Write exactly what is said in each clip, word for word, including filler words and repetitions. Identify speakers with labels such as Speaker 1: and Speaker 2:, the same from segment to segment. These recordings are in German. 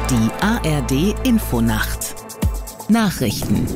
Speaker 1: Die A R D Infonacht Nachrichten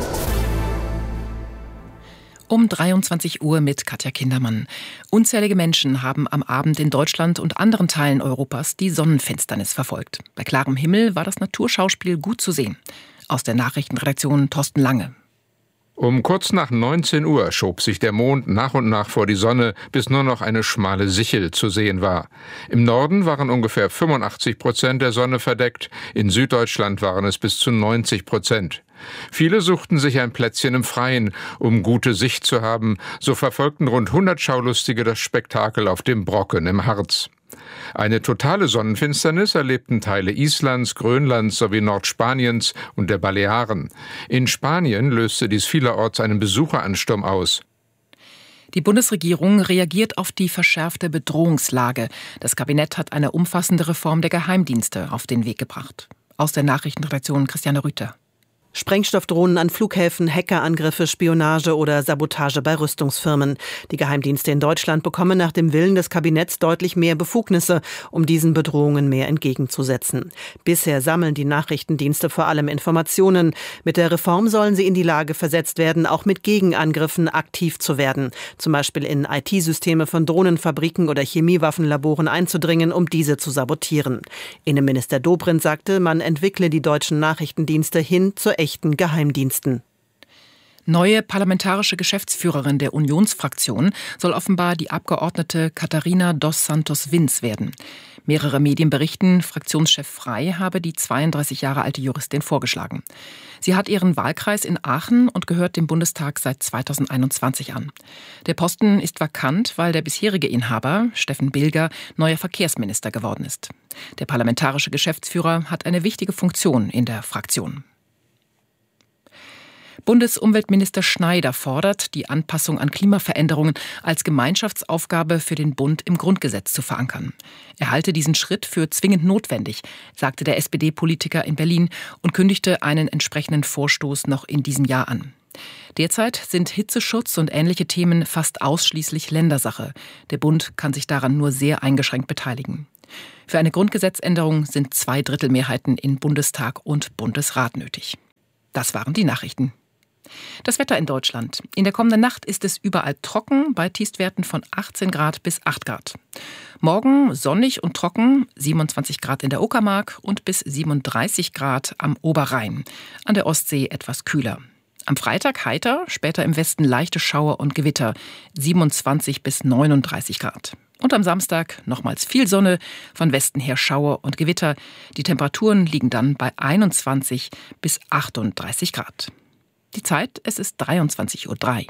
Speaker 2: Um dreiundzwanzig Uhr mit Katja Kindermann. Unzählige Menschen haben am Abend in Deutschland und anderen Teilen Europas die Sonnenfinsternis verfolgt. Bei klarem Himmel war das Naturschauspiel gut zu sehen. Aus der Nachrichtenredaktion Thorsten Lange.
Speaker 3: Um kurz nach neunzehn Uhr schob sich der Mond nach und nach vor die Sonne, bis nur noch eine schmale Sichel zu sehen war. Im Norden waren ungefähr fünfundachtzig Prozent der Sonne verdeckt, in Süddeutschland waren es bis zu neunzig Prozent. Viele suchten sich ein Plätzchen im Freien, um gute Sicht zu haben. So verfolgten rund hundert Schaulustige das Spektakel auf dem Brocken im Harz. Eine totale Sonnenfinsternis erlebten Teile Islands, Grönlands sowie Nordspaniens und der Balearen. In Spanien löste dies vielerorts einen Besucheransturm aus.
Speaker 2: Die Bundesregierung reagiert auf die verschärfte Bedrohungslage. Das Kabinett hat eine umfassende Reform der Geheimdienste auf den Weg gebracht. Aus der Nachrichtenredaktion Christiane Rüther.
Speaker 4: Sprengstoffdrohnen an Flughäfen, Hackerangriffe, Spionage oder Sabotage bei Rüstungsfirmen. Die Geheimdienste in Deutschland bekommen nach dem Willen des Kabinetts deutlich mehr Befugnisse, um diesen Bedrohungen mehr entgegenzusetzen. Bisher sammeln die Nachrichtendienste vor allem Informationen. Mit der Reform sollen sie in die Lage versetzt werden, auch mit Gegenangriffen aktiv zu werden. Zum Beispiel in I T-Systeme von Drohnenfabriken oder Chemiewaffenlaboren einzudringen, um diese zu sabotieren. Innenminister Dobrindt sagte, man entwickle die deutschen Nachrichtendienste hin zur echten Geheimdiensten.
Speaker 2: Neue parlamentarische Geschäftsführerin der Unionsfraktion soll offenbar die Abgeordnete Katharina dos Santos Vins werden. Mehrere Medien berichten, Fraktionschef Frey habe die zweiunddreißig Jahre alte Juristin vorgeschlagen. Sie hat ihren Wahlkreis in Aachen und gehört dem Bundestag seit zweitausendeinundzwanzig an. Der Posten ist vakant, weil der bisherige Inhaber, Steffen Bilger, neuer Verkehrsminister geworden ist. Der parlamentarische Geschäftsführer hat eine wichtige Funktion in der Fraktion. Bundesumweltminister Schneider fordert, die Anpassung an Klimaveränderungen als Gemeinschaftsaufgabe für den Bund im Grundgesetz zu verankern. Er halte diesen Schritt für zwingend notwendig, sagte der S P D-Politiker in Berlin und kündigte einen entsprechenden Vorstoß noch in diesem Jahr an. Derzeit sind Hitzeschutz und ähnliche Themen fast ausschließlich Ländersache. Der Bund kann sich daran nur sehr eingeschränkt beteiligen. Für eine Grundgesetzänderung sind Zweidrittelmehrheiten in Bundestag und Bundesrat nötig. Das waren die Nachrichten. Das Wetter in Deutschland. In der kommenden Nacht ist es überall trocken, bei Tiefstwerten von achtzehn Grad bis acht Grad. Morgen sonnig und trocken, siebenundzwanzig Grad in der Uckermark und bis siebenunddreißig Grad am Oberrhein. An der Ostsee etwas kühler. Am Freitag heiter, später im Westen leichte Schauer und Gewitter, siebenundzwanzig bis neununddreißig Grad. Und am Samstag nochmals viel Sonne, von Westen her Schauer und Gewitter. Die Temperaturen liegen dann bei einundzwanzig bis achtunddreißig Grad. Die Zeit, es ist dreiundzwanzig Uhr drei.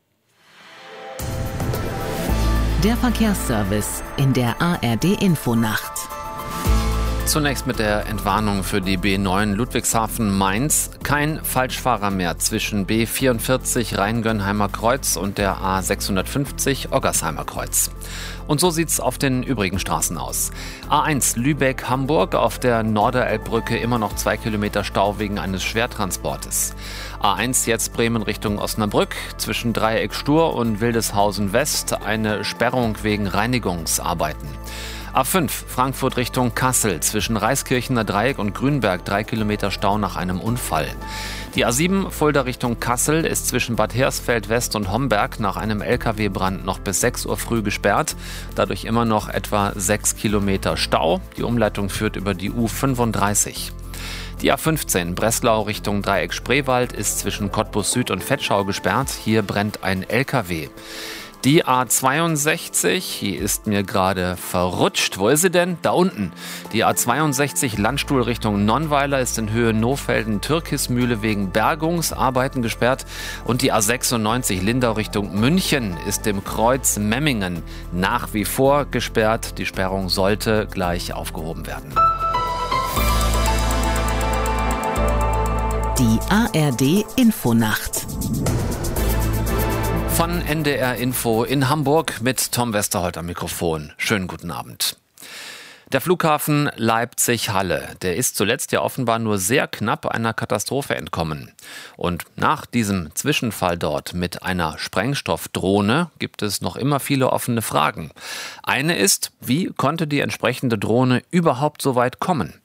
Speaker 1: Der Verkehrsservice in der A R D Infonacht.
Speaker 5: Zunächst mit der Entwarnung für die B neun Ludwigshafen-Mainz. Kein Falschfahrer mehr zwischen B vierundvierzig Rheingönheimer Kreuz und der A sechshundertfünfzig Oggersheimer Kreuz. Und so sieht's auf den übrigen Straßen aus. A eins Lübeck-Hamburg auf der Norderelbbrücke immer noch zwei Kilometer Stau wegen eines Schwertransportes. A eins jetzt Bremen Richtung Osnabrück, zwischen Dreieck Stur und Wildeshausen West eine Sperrung wegen Reinigungsarbeiten. A fünf Frankfurt Richtung Kassel, zwischen Reiskirchener Dreieck und Grünberg drei Kilometer Stau nach einem Unfall. Die A sieben Fulda Richtung Kassel ist zwischen Bad Hersfeld West und Homberg nach einem L K W-Brand noch bis sechs Uhr früh gesperrt. Dadurch immer noch etwa sechs Kilometer Stau. Die Umleitung führt über die U fünfunddreißig. Die A fünfzehn Breslau Richtung Dreieck Spreewald ist zwischen Cottbus Süd und Vetschau gesperrt. Hier brennt ein L K W. Die A zweiundsechzig, die ist mir gerade verrutscht. Wo ist sie denn? Da unten. Die A zweiundsechzig Landstuhl Richtung Nonnweiler ist in Höhe Nohfelden-Türkismühle wegen Bergungsarbeiten gesperrt. Und die A sechsundneunzig Lindau Richtung München ist im Kreuz Memmingen nach wie vor gesperrt. Die Sperrung sollte gleich aufgehoben werden.
Speaker 1: Die A R D Infonacht.
Speaker 5: Von N D R Info in Hamburg mit Tom Westerholt am Mikrofon. Schönen guten Abend. Der Flughafen Leipzig-Halle, der ist zuletzt ja offenbar nur sehr knapp einer Katastrophe entkommen. Und nach diesem Zwischenfall dort mit einer Sprengstoffdrohne gibt es noch immer viele offene Fragen. Eine ist, wie konnte die entsprechende Drohne überhaupt so weit kommen?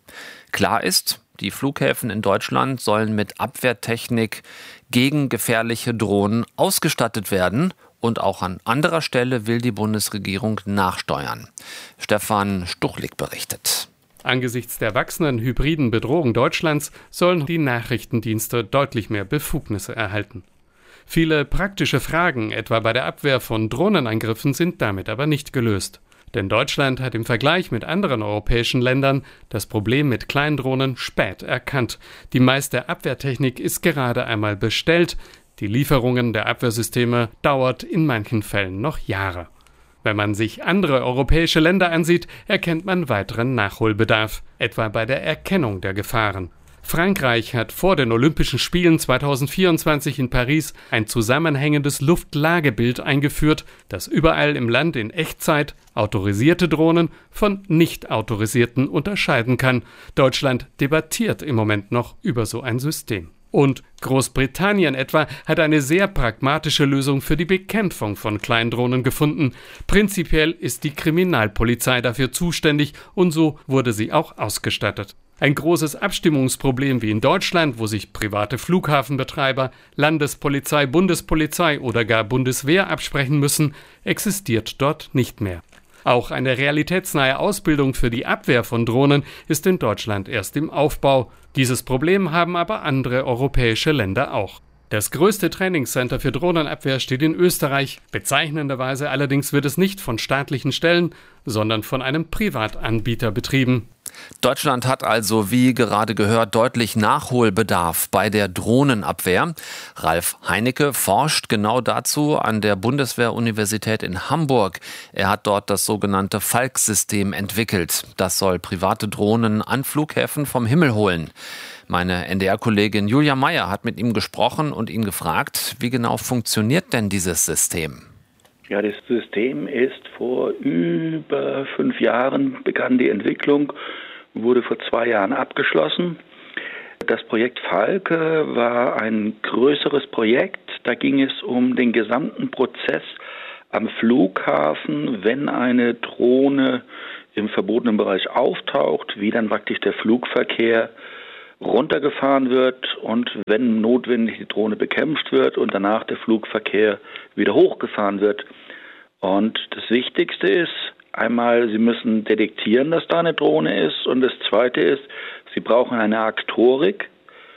Speaker 5: Klar ist, die Flughäfen in Deutschland sollen mit Abwehrtechnik gegen gefährliche Drohnen ausgestattet werden. Und auch an anderer Stelle will die Bundesregierung nachsteuern. Stefan Stuchlik berichtet.
Speaker 6: Angesichts der wachsenden hybriden Bedrohung Deutschlands sollen die Nachrichtendienste deutlich mehr Befugnisse erhalten. Viele praktische Fragen, etwa bei der Abwehr von Drohnenangriffen, sind damit aber nicht gelöst. Denn Deutschland hat im Vergleich mit anderen europäischen Ländern das Problem mit Kleindrohnen spät erkannt. Die meiste Abwehrtechnik ist gerade einmal bestellt. Die Lieferungen der Abwehrsysteme dauert in manchen Fällen noch Jahre. Wenn man sich andere europäische Länder ansieht, erkennt man weiteren Nachholbedarf, etwa bei der Erkennung der Gefahren. Frankreich hat vor den Olympischen Spielen zweitausendvierundzwanzig in Paris ein zusammenhängendes Luftlagebild eingeführt, das überall im Land in Echtzeit autorisierte Drohnen von nicht autorisierten unterscheiden kann. Deutschland debattiert im Moment noch über so ein System. Und Großbritannien etwa hat eine sehr pragmatische Lösung für die Bekämpfung von Kleindrohnen gefunden. Prinzipiell ist die Kriminalpolizei dafür zuständig und so wurde sie auch ausgestattet. Ein großes Abstimmungsproblem wie in Deutschland, wo sich private Flughafenbetreiber, Landespolizei, Bundespolizei oder gar Bundeswehr absprechen müssen, existiert dort nicht mehr. Auch eine realitätsnahe Ausbildung für die Abwehr von Drohnen ist in Deutschland erst im Aufbau. Dieses Problem haben aber andere europäische Länder auch. Das größte Trainingscenter für Drohnenabwehr steht in Österreich. Bezeichnenderweise allerdings wird es nicht von staatlichen Stellen, sondern von einem Privatanbieter betrieben.
Speaker 5: Deutschland hat also, wie gerade gehört, deutlich Nachholbedarf bei der Drohnenabwehr. Ralf Heinecke forscht genau dazu an der Bundeswehr-Universität in Hamburg. Er hat dort das sogenannte Falk-System entwickelt. Das soll private Drohnen an Flughäfen vom Himmel holen. Meine N D R-Kollegin Julia Meyer hat mit ihm gesprochen und ihn gefragt, wie genau funktioniert denn dieses System?
Speaker 7: Ja, das System ist vor über fünf Jahren begann die Entwicklung, wurde vor zwei Jahren abgeschlossen. Das Projekt Falke war ein größeres Projekt. Da ging es um den gesamten Prozess am Flughafen, wenn eine Drohne im verbotenen Bereich auftaucht, wie dann praktisch der Flugverkehr runtergefahren wird und wenn notwendig die Drohne bekämpft wird und danach der Flugverkehr wieder hochgefahren wird. Und das Wichtigste ist, einmal, Sie müssen detektieren, dass da eine Drohne ist und das Zweite ist, Sie brauchen eine Aktorik,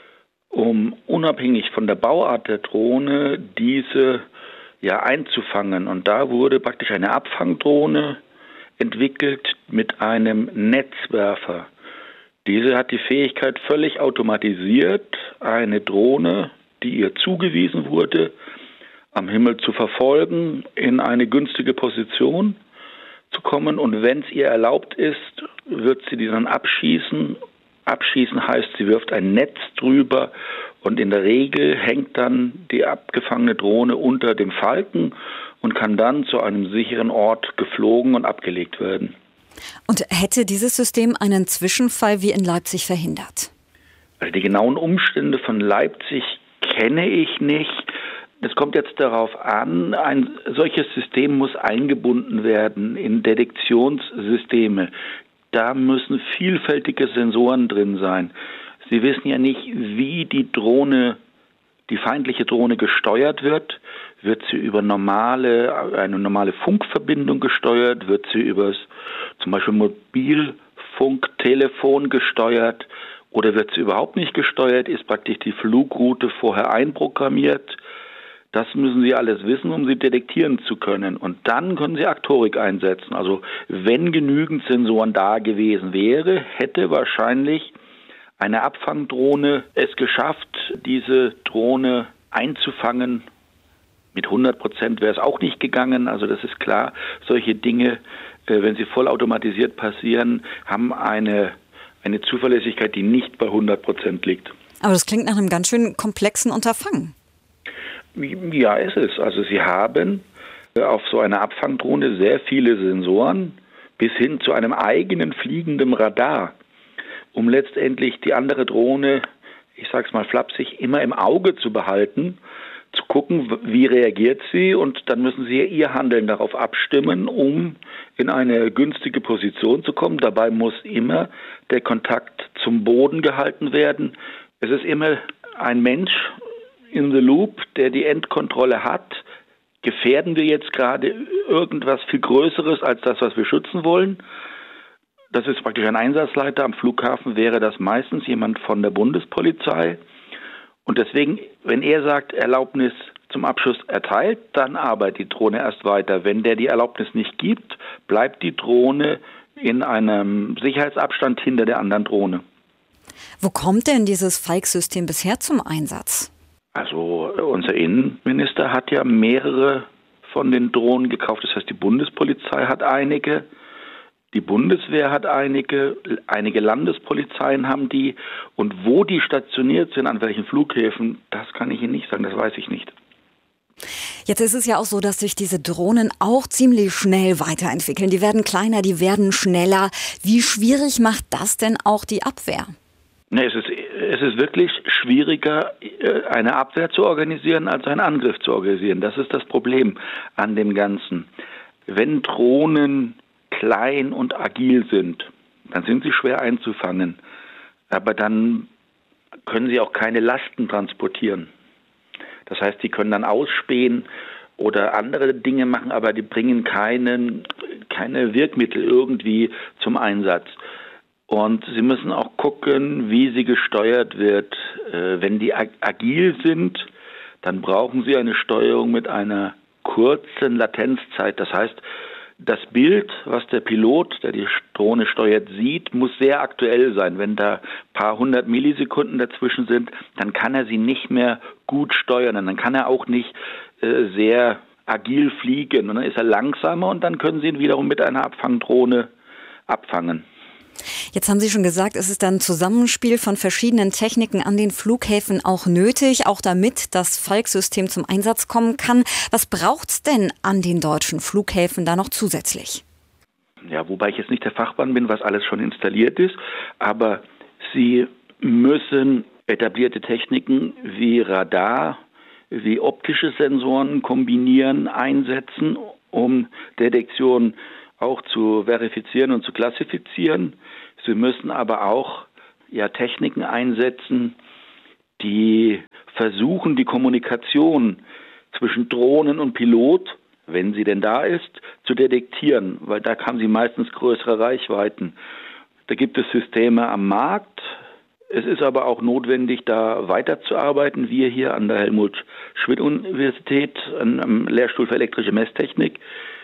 Speaker 7: um unabhängig von der Bauart der Drohne diese ja einzufangen. Und da wurde praktisch eine Abfangdrohne entwickelt mit einem Netzwerfer. Diese hat die Fähigkeit, völlig automatisiert eine Drohne, die ihr zugewiesen wurde, am Himmel zu verfolgen, in eine günstige Position zu kommen. Und wenn es ihr erlaubt ist, wird sie die dann abschießen. Abschießen heißt, sie wirft ein Netz drüber und in der Regel hängt dann die abgefangene Drohne unter dem Falken und kann dann zu einem sicheren Ort geflogen und abgelegt werden.
Speaker 8: Und hätte dieses System einen Zwischenfall wie in Leipzig verhindert?
Speaker 7: Also die genauen Umstände von Leipzig kenne ich nicht. Es kommt jetzt darauf an, ein solches System muss eingebunden werden in Detektionssysteme. Da müssen vielfältige Sensoren drin sein. Sie wissen ja nicht, wie die Drohne, die feindliche Drohne gesteuert wird. Wird sie über normale, eine normale Funkverbindung gesteuert? Wird sie über zum Beispiel Mobilfunktelefon gesteuert? Oder wird sie überhaupt nicht gesteuert? Ist praktisch die Flugroute vorher einprogrammiert? Das müssen Sie alles wissen, um sie detektieren zu können. Und dann können Sie Aktorik einsetzen. Also wenn genügend Sensoren da gewesen wäre, hätte wahrscheinlich eine Abfangdrohne es geschafft, diese Drohne einzufangen. Mit hundert Prozent wäre es auch nicht gegangen. Also das ist klar, solche Dinge, wenn sie vollautomatisiert passieren, haben eine, eine Zuverlässigkeit, die nicht bei hundert Prozent liegt.
Speaker 8: Aber das klingt nach einem ganz schön komplexen Unterfangen.
Speaker 7: Ja, ist es. Also Sie haben auf so einer Abfangdrohne sehr viele Sensoren bis hin zu einem eigenen fliegenden Radar, um letztendlich die andere Drohne, ich sag's mal flapsig, immer im Auge zu behalten, zu gucken, wie reagiert sie, und dann müssen sie ihr Handeln darauf abstimmen, um in eine günstige Position zu kommen. Dabei muss immer der Kontakt zum Boden gehalten werden. Es ist immer ein Mensch in the loop, der die Endkontrolle hat. Gefährden wir jetzt gerade irgendwas viel Größeres als das, was wir schützen wollen? Das ist praktisch ein Einsatzleiter. Am Flughafen wäre das meistens jemand von der Bundespolizei. Und deswegen, wenn er sagt, Erlaubnis zum Abschuss erteilt, dann arbeitet die Drohne erst weiter. Wenn der die Erlaubnis nicht gibt, bleibt die Drohne in einem Sicherheitsabstand hinter der anderen Drohne.
Speaker 8: Wo kommt denn dieses Falk-System bisher zum Einsatz?
Speaker 7: Also unser Innenminister hat ja mehrere von den Drohnen gekauft. Das heißt, die Bundespolizei hat einige, die Bundeswehr hat einige, einige Landespolizeien haben die. Und wo die stationiert sind, an welchen Flughäfen, das kann ich Ihnen nicht sagen, das weiß ich nicht.
Speaker 8: Jetzt ist es ja auch so, dass sich diese Drohnen auch ziemlich schnell weiterentwickeln. Die werden kleiner, die werden schneller. Wie schwierig macht das denn auch die Abwehr?
Speaker 7: Nee, es ist, es ist wirklich schwieriger, eine Abwehr zu organisieren, als einen Angriff zu organisieren. Das ist das Problem an dem Ganzen. Wenn Drohnen klein und agil sind, dann sind sie schwer einzufangen. Aber dann können sie auch keine Lasten transportieren. Das heißt, sie können dann ausspähen oder andere Dinge machen, aber die bringen keinen, keine Wirkmittel irgendwie zum Einsatz. Und sie müssen auch gucken, wie sie gesteuert wird. Wenn die agil sind, dann brauchen sie eine Steuerung mit einer kurzen Latenzzeit. Das heißt, das Bild, was der Pilot, der die Drohne steuert, sieht, muss sehr aktuell sein. Wenn da ein paar hundert Millisekunden dazwischen sind, dann kann er sie nicht mehr gut steuern. Und dann kann er auch nicht äh, sehr agil fliegen. Und dann ist er langsamer und dann können Sie ihn wiederum mit einer Abfangdrohne abfangen.
Speaker 8: Jetzt haben Sie schon gesagt, es ist ein Zusammenspiel von verschiedenen Techniken an den Flughäfen auch nötig, auch damit das Falk-System zum Einsatz kommen kann. Was braucht's denn an den deutschen Flughäfen da noch zusätzlich?
Speaker 7: Ja, wobei ich jetzt nicht der Fachmann bin, was alles schon installiert ist, aber Sie müssen etablierte Techniken wie Radar, wie optische Sensoren kombinieren, einsetzen, um Detektion auch zu verifizieren und zu klassifizieren. Sie müssen aber auch ja, Techniken einsetzen, die versuchen, die Kommunikation zwischen Drohnen und Pilot, wenn sie denn da ist, zu detektieren, weil da haben sie meistens größere Reichweiten. Da gibt es Systeme am Markt. Es ist aber auch notwendig, da weiterzuarbeiten. Wir hier an der Helmut-Schmidt-Universität, am Lehrstuhl für elektrische Messtechnik,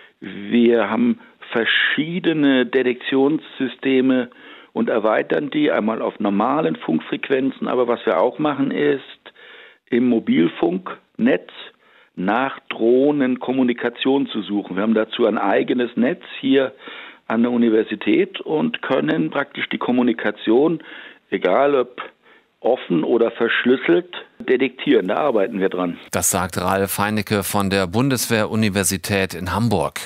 Speaker 7: wir haben verschiedene Detektionssysteme und erweitern die einmal auf normalen Funkfrequenzen. Aber was wir auch machen ist, im Mobilfunknetz nach Drohnenkommunikation zu suchen. Wir haben dazu ein eigenes Netz hier an der Universität und können praktisch die Kommunikation, egal ob offen oder verschlüsselt, detektieren. Da arbeiten wir dran.
Speaker 5: Das sagt Ralf Heinecke von der Bundeswehr-Universität in Hamburg.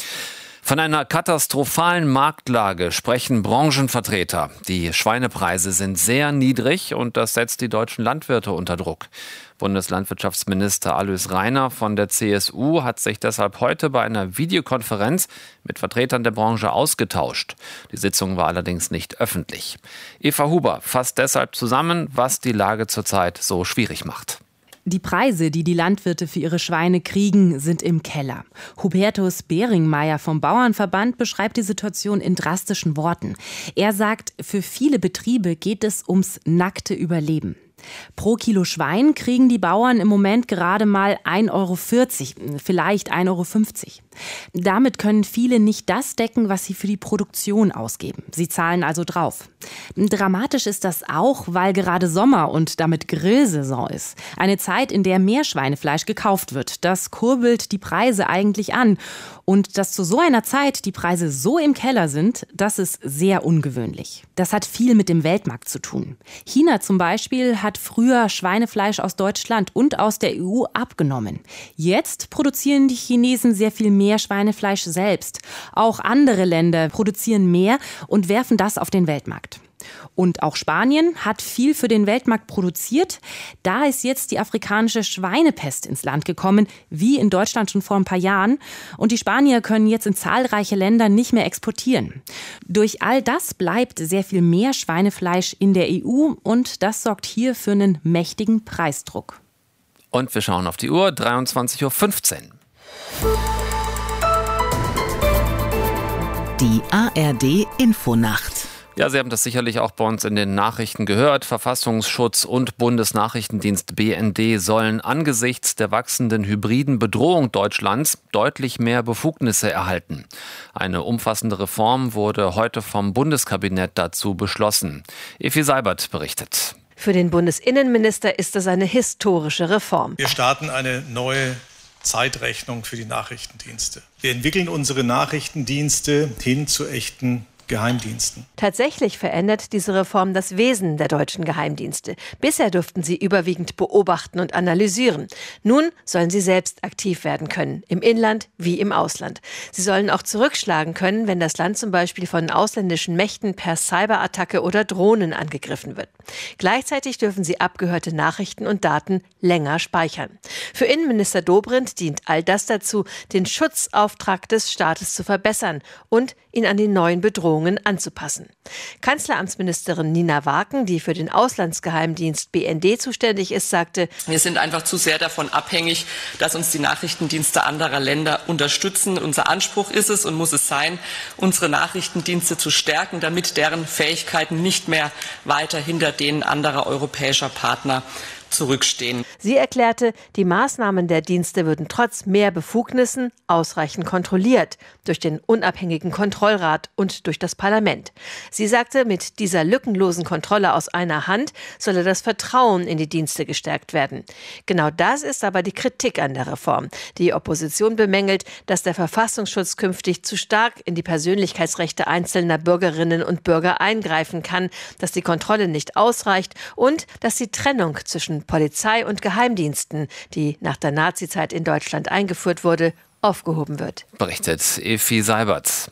Speaker 5: Von einer katastrophalen Marktlage sprechen Branchenvertreter. Die Schweinepreise sind sehr niedrig und das setzt die deutschen Landwirte unter Druck. Bundeslandwirtschaftsminister Alois Rainer von der C S U hat sich deshalb heute bei einer Videokonferenz mit Vertretern der Branche ausgetauscht. Die Sitzung war allerdings nicht öffentlich. Eva Huber fasst deshalb zusammen, was die Lage zurzeit so schwierig macht.
Speaker 9: Die Preise, die die Landwirte für ihre Schweine kriegen, sind im Keller. Hubertus Beringmeier vom Bauernverband beschreibt die Situation in drastischen Worten. Er sagt, für viele Betriebe geht es ums nackte Überleben. Pro Kilo Schwein kriegen die Bauern im Moment gerade mal ein Euro vierzig, vielleicht ein Euro fünfzig. Damit können viele nicht das decken, was sie für die Produktion ausgeben. Sie zahlen also drauf. Dramatisch ist das auch, weil gerade Sommer und damit Grillsaison ist. Eine Zeit, in der mehr Schweinefleisch gekauft wird. Das kurbelt die Preise eigentlich an. Und dass zu so einer Zeit die Preise so im Keller sind, das ist sehr ungewöhnlich. Das hat viel mit dem Weltmarkt zu tun. China zum Beispiel hat früher Schweinefleisch aus Deutschland und aus der E U abgenommen. Jetzt produzieren die Chinesen sehr viel mehr Schweinefleisch selbst. Auch andere Länder produzieren mehr und werfen das auf den Weltmarkt. Und auch Spanien hat viel für den Weltmarkt produziert. Da ist jetzt die afrikanische Schweinepest ins Land gekommen, wie in Deutschland schon vor ein paar Jahren. Und die Spanier können jetzt in zahlreiche Länder nicht mehr exportieren. Durch all das bleibt sehr viel mehr Schweinefleisch in der E U und das sorgt hier für einen mächtigen Preisdruck.
Speaker 5: Und wir schauen auf die Uhr, dreiundzwanzig Uhr fünfzehn.
Speaker 1: Die A R D-Infonacht.
Speaker 5: Ja, Sie haben das sicherlich auch bei uns in den Nachrichten gehört. Verfassungsschutz und Bundesnachrichtendienst B N D sollen angesichts der wachsenden hybriden Bedrohung Deutschlands deutlich mehr Befugnisse erhalten. Eine umfassende Reform wurde heute vom Bundeskabinett dazu beschlossen. Effi Seibert berichtet.
Speaker 10: Für den Bundesinnenminister ist es eine historische Reform.
Speaker 11: Wir starten eine neue Zeitrechnung für die Nachrichtendienste. Wir entwickeln unsere Nachrichtendienste hin zu echten Geheimdiensten.
Speaker 10: Tatsächlich verändert diese Reform das Wesen der deutschen Geheimdienste. Bisher durften sie überwiegend beobachten und analysieren. Nun sollen sie selbst aktiv werden können, im Inland wie im Ausland. Sie sollen auch zurückschlagen können, wenn das Land zum Beispiel von ausländischen Mächten per Cyberattacke oder Drohnen angegriffen wird. Gleichzeitig dürfen sie abgehörte Nachrichten und Daten länger speichern. Für Innenminister Dobrindt dient all das dazu, den Schutzauftrag des Staates zu verbessern und ihn an die neuen Bedrohungen anzupassen. Kanzleramtsministerin Nina Waken, die für den Auslandsgeheimdienst B N D zuständig ist, sagte:
Speaker 12: Wir sind einfach zu sehr davon abhängig, dass uns die Nachrichtendienste anderer Länder unterstützen. Unser Anspruch ist es und muss es sein, unsere Nachrichtendienste zu stärken, damit deren Fähigkeiten nicht mehr weiter hinter denen anderer europäischer Partner zurückstehen.
Speaker 10: Sie erklärte, die Maßnahmen der Dienste würden trotz mehr Befugnissen ausreichend kontrolliert, durch den unabhängigen Kontrollrat und durch das Parlament. Sie sagte, mit dieser lückenlosen Kontrolle aus einer Hand solle das Vertrauen in die Dienste gestärkt werden. Genau das ist aber die Kritik an der Reform. Die Opposition bemängelt, dass der Verfassungsschutz künftig zu stark in die Persönlichkeitsrechte einzelner Bürgerinnen und Bürger eingreifen kann, dass die Kontrolle nicht ausreicht und dass die Trennung zwischen Polizei und Geheimdiensten, die nach der Nazizeit in Deutschland eingeführt wurde, aufgehoben wird.
Speaker 5: Berichtet Effi Seibert.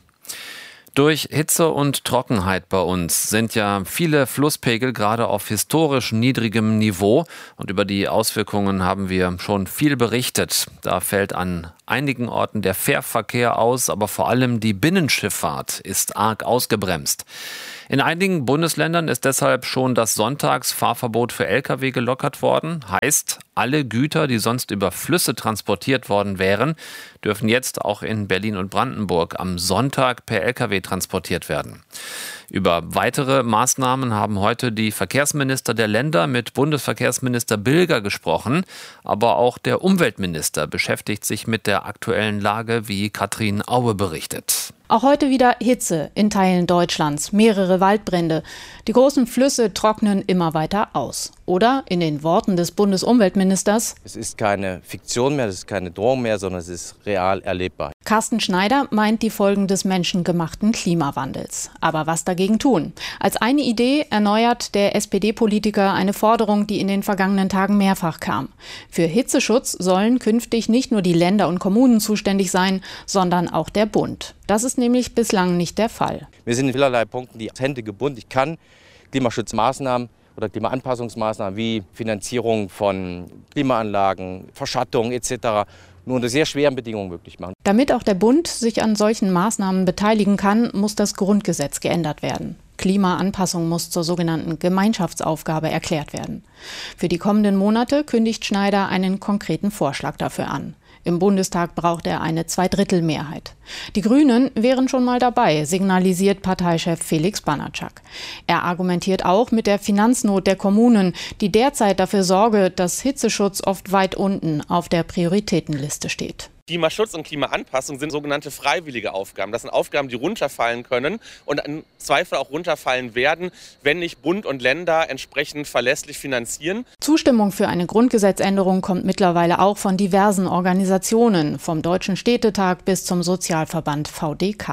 Speaker 5: Durch Hitze und Trockenheit bei uns sind ja viele Flusspegel gerade auf historisch niedrigem Niveau. Und über die Auswirkungen haben wir schon viel berichtet. Da fällt an einigen Orten der Fährverkehr aus, aber vor allem die Binnenschifffahrt ist arg ausgebremst. In einigen Bundesländern ist deshalb schon das Sonntagsfahrverbot für L K W gelockert worden. Heißt, alle Güter, die sonst über Flüsse transportiert worden wären, dürfen jetzt auch in Berlin und Brandenburg am Sonntag per L K W transportiert werden. Über weitere Maßnahmen haben heute die Verkehrsminister der Länder mit Bundesverkehrsminister Bilger gesprochen. Aber auch der Umweltminister beschäftigt sich mit der aktuellen Lage, wie Katrin Aue berichtet.
Speaker 13: Auch heute wieder Hitze in Teilen Deutschlands, mehrere Waldbrände. Die großen Flüsse trocknen immer weiter aus. Oder in den Worten des Bundesumweltministers:
Speaker 14: Es ist keine Fiktion mehr, es ist keine Drohung mehr, sondern es ist real erlebbar.
Speaker 13: Carsten Schneider meint die Folgen des menschengemachten Klimawandels. Aber was dagegen tun? Als eine Idee erneuert der S P D-Politiker eine Forderung, die in den vergangenen Tagen mehrfach kam. Für Hitzeschutz sollen künftig nicht nur die Länder und Kommunen zuständig sein, sondern auch der Bund. Das ist nämlich bislang nicht der Fall.
Speaker 14: Wir sind in vielerlei Punkten die Hände gebunden. Ich kann Klimaschutzmaßnahmen oder Klimaanpassungsmaßnahmen wie Finanzierung von Klimaanlagen, Verschattung et cetera nur unter sehr schweren Bedingungen möglich machen.
Speaker 13: Damit auch der Bund sich an solchen Maßnahmen beteiligen kann, muss das Grundgesetz geändert werden. Klimaanpassung muss zur sogenannten Gemeinschaftsaufgabe erklärt werden. Für die kommenden Monate kündigt Schneider einen konkreten Vorschlag dafür an. Im Bundestag braucht er eine Zweidrittelmehrheit. Die Grünen wären schon mal dabei, signalisiert Parteichef Felix Banatschak. Er argumentiert auch mit der Finanznot der Kommunen, die derzeit dafür sorge, dass Hitzeschutz oft weit unten auf der Prioritätenliste steht.
Speaker 15: Klimaschutz und Klimaanpassung sind sogenannte freiwillige Aufgaben. Das sind Aufgaben, die runterfallen können und im Zweifel auch runterfallen werden, wenn nicht Bund und Länder entsprechend verlässlich finanzieren.
Speaker 13: Zustimmung für eine Grundgesetzänderung kommt mittlerweile auch von diversen Organisationen, vom Deutschen Städtetag bis zum Sozialverband V D K.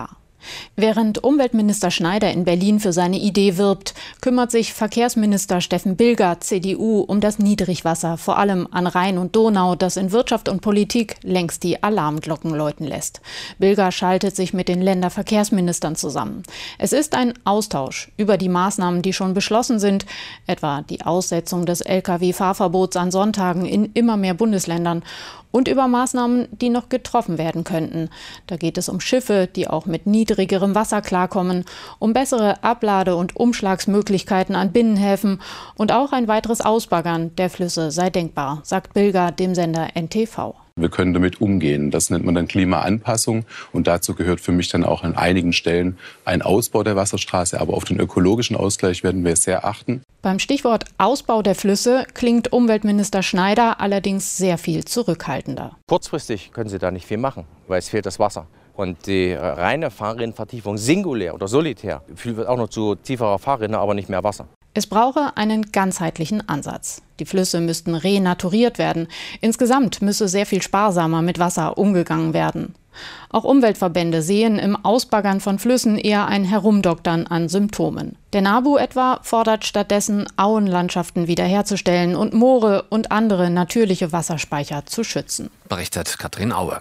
Speaker 13: Während Umweltminister Schneider in Berlin für seine Idee wirbt, kümmert sich Verkehrsminister Steffen Bilger, C D U, um das Niedrigwasser, vor allem an Rhein und Donau, das in Wirtschaft und Politik längst die Alarmglocken läuten lässt. Bilger schaltet sich mit den Länderverkehrsministern zusammen. Es ist ein Austausch über die Maßnahmen, die schon beschlossen sind, etwa die Aussetzung des L K W-Fahrverbots an Sonntagen in immer mehr Bundesländern, und über Maßnahmen, die noch getroffen werden könnten. Da geht es um Schiffe, die auch mit niedrigerem Wasser klarkommen, um bessere Ablade- und Umschlagsmöglichkeiten an Binnenhäfen und auch ein weiteres Ausbaggern der Flüsse sei denkbar, sagt Bilger dem Sender N T V.
Speaker 16: Wir können damit umgehen. Das nennt man dann Klimaanpassung. Und dazu gehört für mich dann auch an einigen Stellen ein Ausbau der Wasserstraße. Aber auf den ökologischen Ausgleich werden wir sehr achten.
Speaker 13: Beim Stichwort Ausbau der Flüsse klingt Umweltminister Schneider allerdings sehr viel zurückhaltender.
Speaker 14: Kurzfristig können Sie da nicht viel machen, weil es fehlt das Wasser. Und die reine Fahrrinnenvertiefung singulär oder solitär führt auch noch zu tieferer Fahrrinne, aber nicht mehr Wasser.
Speaker 13: Es brauche einen ganzheitlichen Ansatz. Die Flüsse müssten renaturiert werden. Insgesamt müsse sehr viel sparsamer mit Wasser umgegangen werden. Auch Umweltverbände sehen im Ausbaggern von Flüssen eher ein Herumdoktern an Symptomen. Der NABU etwa fordert stattdessen, Auenlandschaften wiederherzustellen und Moore und andere natürliche Wasserspeicher zu schützen.
Speaker 5: Berichtet Katrin Aue.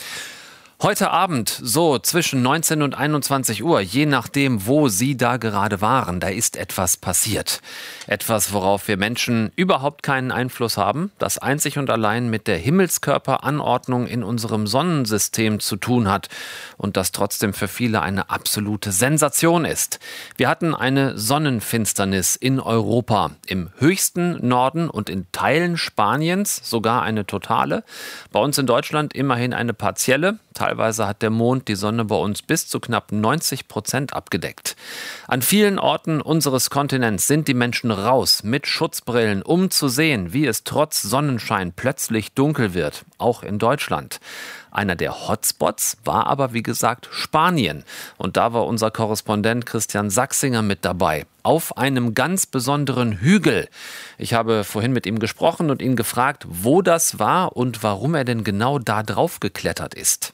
Speaker 5: Heute Abend, so zwischen neunzehn und einundzwanzig Uhr, je nachdem, wo Sie da gerade waren, da ist etwas passiert. Etwas, worauf wir Menschen überhaupt keinen Einfluss haben, das einzig und allein mit der Himmelskörperanordnung in unserem Sonnensystem zu tun hat und das trotzdem für viele eine absolute Sensation ist. Wir hatten eine Sonnenfinsternis in Europa, im höchsten Norden und in Teilen Spaniens sogar eine totale. Bei uns in Deutschland immerhin eine partielle. Teilweise hat der Mond die Sonne bei uns bis zu knapp neunzig Prozent abgedeckt. An vielen Orten unseres Kontinents sind die Menschen raus mit Schutzbrillen, um zu sehen, wie es trotz Sonnenschein plötzlich dunkel wird, auch in Deutschland. Einer der Hotspots war aber, wie gesagt, Spanien. Und da war unser Korrespondent Christian Sachsinger mit dabei. Auf einem ganz besonderen Hügel. Ich habe vorhin mit ihm gesprochen und ihn gefragt, wo das war und warum er denn genau da drauf geklettert ist.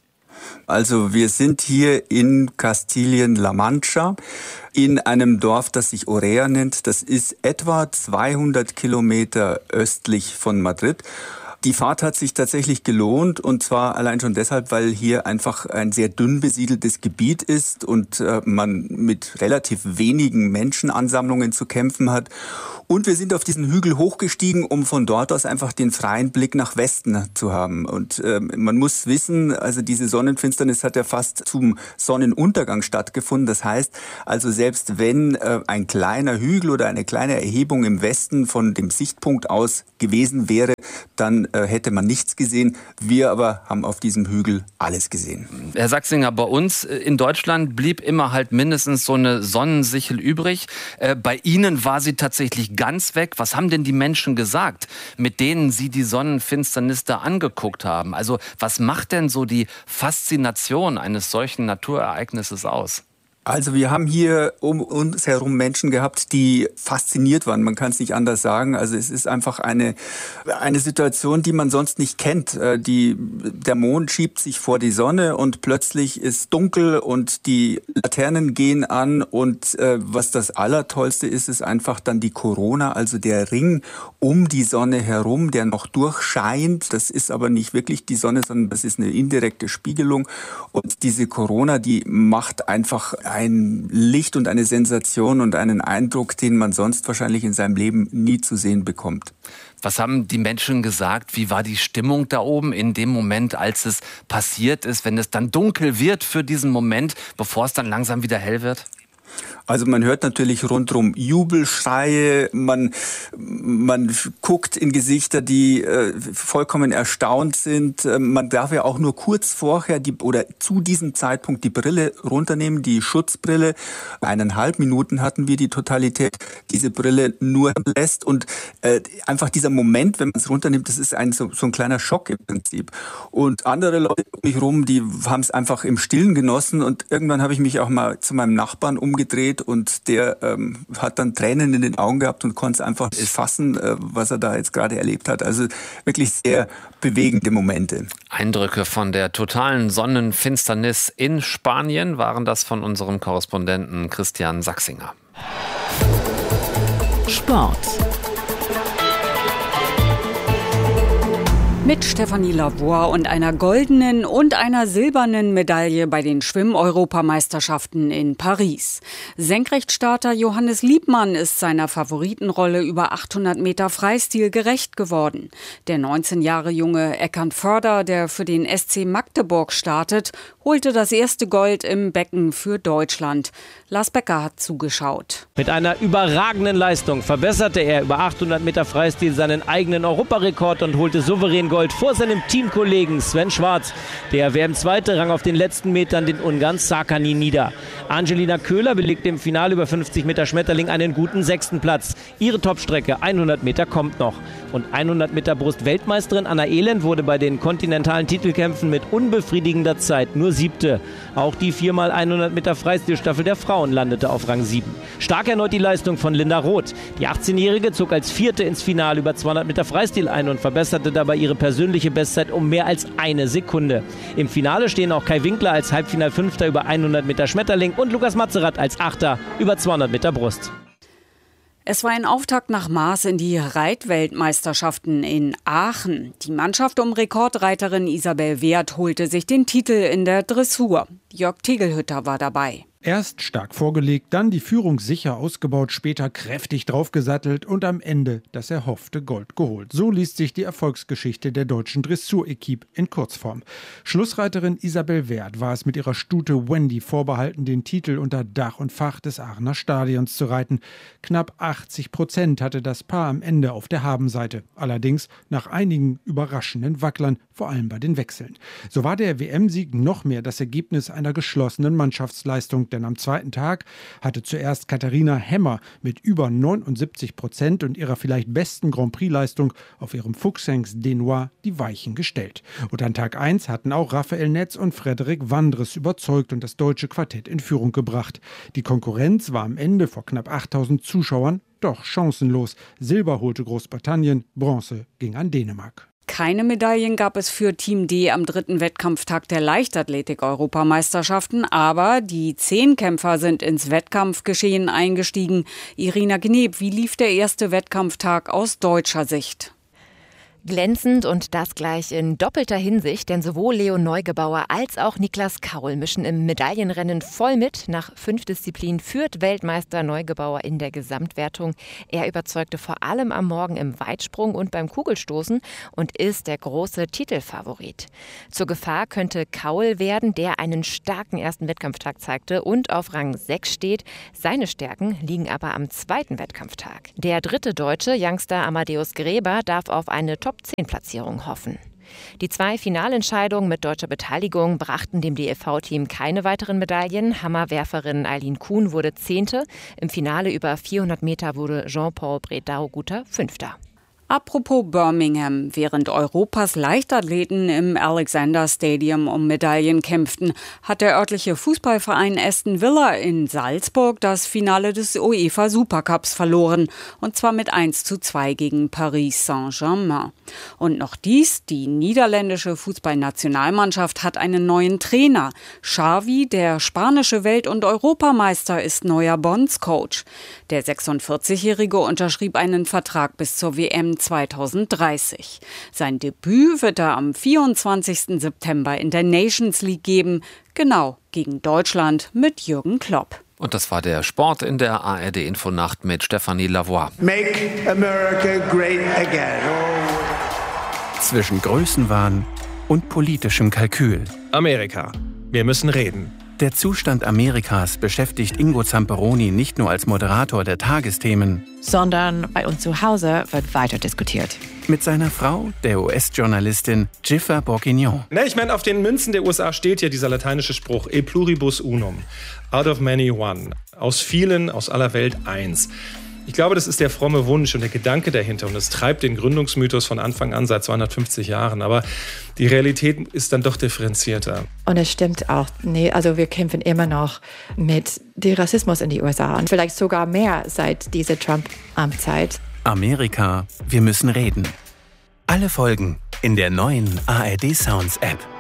Speaker 17: Also wir sind hier in Kastilien-La Mancha, in einem Dorf, das sich Orea nennt. Das ist etwa zweihundert Kilometer östlich von Madrid. Die Fahrt hat sich tatsächlich gelohnt, und zwar allein schon deshalb, weil hier einfach ein sehr dünn besiedeltes Gebiet ist und äh, man mit relativ wenigen Menschenansammlungen zu kämpfen hat. Und wir sind auf diesen Hügel hochgestiegen, um von dort aus einfach den freien Blick nach Westen zu haben. Und äh, man muss wissen, also diese Sonnenfinsternis hat ja fast zum Sonnenuntergang stattgefunden. Das heißt, also selbst wenn äh, ein kleiner Hügel oder eine kleine Erhebung im Westen von dem Sichtpunkt aus gewesen wäre, dann äh, hätte man nichts gesehen. Wir aber haben auf diesem Hügel alles gesehen.
Speaker 5: Herr Sachsinger, bei uns in Deutschland blieb immer halt mindestens so eine Sonnensichel übrig. Äh, bei Ihnen war sie tatsächlich ganz weg. Was haben denn die Menschen gesagt, mit denen Sie die Sonnenfinsternis da angeguckt haben? Also was macht denn so die Faszination eines solchen Naturereignisses aus?
Speaker 17: Also wir haben hier um uns herum Menschen gehabt, die fasziniert waren. Man kann es nicht anders sagen. Also es ist einfach eine eine Situation, die man sonst nicht kennt. Die, der Mond schiebt sich vor die Sonne und plötzlich ist dunkel und die Laternen gehen an. Und äh, was das Allertollste ist, ist einfach dann die Corona, also der Ring um die Sonne herum, der noch durchscheint. Das ist aber nicht wirklich die Sonne, sondern das ist eine indirekte Spiegelung. Und diese Corona, die macht einfach ein Licht und eine Sensation und einen Eindruck, den man sonst wahrscheinlich in seinem Leben nie zu sehen bekommt.
Speaker 5: Was haben die Menschen gesagt? Wie war die Stimmung da oben in dem Moment, als es passiert ist, wenn es dann dunkel wird für diesen Moment, bevor es dann langsam wieder hell wird?
Speaker 17: Also man hört natürlich rundherum Jubelschreie, man, man guckt in Gesichter, die äh, vollkommen erstaunt sind. Man darf ja auch nur kurz vorher die, oder zu diesem Zeitpunkt die Brille runternehmen, die Schutzbrille. Eineinhalb Minuten hatten wir die Totalität, diese Brille nur lässt. Und äh, einfach dieser Moment, wenn man es runternimmt, das ist ein, so, so ein kleiner Schock im Prinzip. Und andere Leute um mich rum, die haben es einfach im Stillen genossen. Und irgendwann habe ich mich auch mal zu meinem Nachbarn umgekehrt umgedreht und der ähm, hat dann Tränen in den Augen gehabt und konnte es einfach fassen, äh, was er da jetzt gerade erlebt hat. Also wirklich sehr bewegende Momente.
Speaker 5: Eindrücke von der totalen Sonnenfinsternis in Spanien waren das von unserem Korrespondenten Christian Sachsinger.
Speaker 1: Sport.
Speaker 18: Mit Stefanie Lavoie und einer goldenen und einer silbernen Medaille bei den Schwimm-Europameisterschaften in Paris. Senkrechtstarter Johannes Liebmann ist seiner Favoritenrolle über achthundert Meter Freistil gerecht geworden. Der neunzehn Jahre junge Eckern Förder, der für den S C Magdeburg startet, holte das erste Gold im Becken für Deutschland. Lars Becker hat zugeschaut.
Speaker 19: Mit einer überragenden Leistung verbesserte er über achthundert Meter Freistil seinen eigenen Europarekord und holte souverän Gold vor seinem Teamkollegen Sven Schwarz. Der W M-Zweite rang auf den letzten Metern den Ungarn Szakany nieder. Angelina Köhler belegte im Finale über fünfzig Meter Schmetterling einen guten sechsten Platz. Ihre Topstrecke hundert Meter kommt noch. Und hundert Meter Brust-Weltmeisterin Anna Elend wurde bei den kontinentalen Titelkämpfen mit unbefriedigender Zeit nur siebte. Auch die viermal hundert Meter Freistilstaffel der Frauen landete auf Rang sieben. Stark erneut die Leistung von Linda Roth. Die achtzehnjährige zog als Vierte ins Finale über zweihundert Meter Freistil ein und verbesserte dabei ihre persönliche Bestzeit um mehr als eine Sekunde. Im Finale stehen auch Kai Winkler als Halbfinalfünfter über hundert Meter Schmetterling und Lukas Matzerath als Achter über zweihundert Meter Brust.
Speaker 18: Es war ein Auftakt nach Maß in die Reitweltmeisterschaften in Aachen. Die Mannschaft um Rekordreiterin Isabel Wert holte sich den Titel in der Dressur. Jörg Tegelhütter war dabei.
Speaker 20: Erst stark vorgelegt, dann die Führung sicher ausgebaut, später kräftig draufgesattelt und am Ende das erhoffte Gold geholt. So liest sich die Erfolgsgeschichte der deutschen Dressur-Equipe in Kurzform. Schlussreiterin Isabel Wert war es mit ihrer Stute Wendy vorbehalten, den Titel unter Dach und Fach des Aachener Stadions zu reiten. Knapp achtzig Prozent hatte das Paar am Ende auf der Habenseite. Allerdings nach einigen überraschenden Wacklern, vor allem bei den Wechseln. So war der W M-Sieg noch mehr das Ergebnis einer geschlossenen Mannschaftsleistung. Denn am zweiten Tag hatte zuerst Katharina Hemmer mit über neunundsiebzig Prozent und ihrer vielleicht besten Grand-Prix-Leistung auf ihrem Fuchsengst Denois die Weichen gestellt. Und an Tag eins hatten auch Raphael Netz und Frederik Wandres überzeugt und das deutsche Quartett in Führung gebracht. Die Konkurrenz war am Ende vor knapp achttausend Zuschauern doch chancenlos. Silber holte Großbritannien, Bronze ging an Dänemark.
Speaker 18: Keine Medaillen gab es für Team D am dritten Wettkampftag der Leichtathletik-Europameisterschaften, aber die Zehnkämpfer sind ins Wettkampfgeschehen eingestiegen. Irina Gneb, wie lief der erste Wettkampftag aus deutscher Sicht?
Speaker 21: Glänzend und das gleich in doppelter Hinsicht, denn sowohl Leo Neugebauer als auch Niklas Kaul mischen im Medaillenrennen voll mit. Nach fünf Disziplinen führt Weltmeister Neugebauer in der Gesamtwertung. Er überzeugte vor allem am Morgen im Weitsprung und beim Kugelstoßen und ist der große Titelfavorit. Zur Gefahr könnte Kaul werden, der einen starken ersten Wettkampftag zeigte und auf Rang sechs steht. Seine Stärken liegen aber am zweiten Wettkampftag. Der dritte Deutsche, Youngster Amadeus Gräber, darf auf eine Top zehn Platzierung hoffen. Die zwei Finalentscheidungen mit deutscher Beteiligung brachten dem D F V-Team keine weiteren Medaillen. Hammerwerferin Eileen Kuhn wurde Zehnte. Im Finale über vierhundert Meter wurde Jean-Paul Bredau-Guter Fünfter.
Speaker 18: Apropos Birmingham, während Europas Leichtathleten im Alexander Stadium um Medaillen kämpften, hat der örtliche Fußballverein Aston Villa in Salzburg das Finale des UEFA Supercups verloren, und zwar mit eins zu zwei gegen Paris Saint-Germain. Und noch dies, die niederländische Fußballnationalmannschaft hat einen neuen Trainer. Xavi, der spanische Welt- und Europameister, ist neuer Bondscoach. Der sechsundvierzigjährige unterschrieb einen Vertrag bis zur W M zweitausenddreißig. Sein Debüt wird er am vierundzwanzigsten September in der Nations League geben, genau gegen Deutschland mit Jürgen Klopp.
Speaker 5: Und das war der Sport in der A R D-Infonacht mit Stefanie Lavoie.
Speaker 22: Make America great again.
Speaker 23: Zwischen Größenwahn und politischem Kalkül.
Speaker 24: Amerika. Wir müssen reden.
Speaker 23: Der Zustand Amerikas beschäftigt Ingo Zamperoni nicht nur als Moderator der Tagesthemen,
Speaker 25: sondern bei uns zu Hause wird weiter diskutiert.
Speaker 23: Mit seiner Frau, der U S-Journalistin Jiffer Bourguignon.
Speaker 24: Ne, ich meine, auf den Münzen der U S A steht ja dieser lateinische Spruch E pluribus unum, out of many one, aus vielen, aus aller Welt eins. Ich glaube, das ist der fromme Wunsch und der Gedanke dahinter. Und es treibt den Gründungsmythos von Anfang an, seit zweihundertfünfzig Jahren. Aber die Realität ist dann doch differenzierter.
Speaker 25: Und es stimmt auch, nee, also wir kämpfen immer noch mit dem Rassismus in die U S A. Und vielleicht sogar mehr seit dieser Trump-Amtszeit.
Speaker 23: Amerika, wir müssen reden. Alle Folgen in der neuen A R D Sounds App.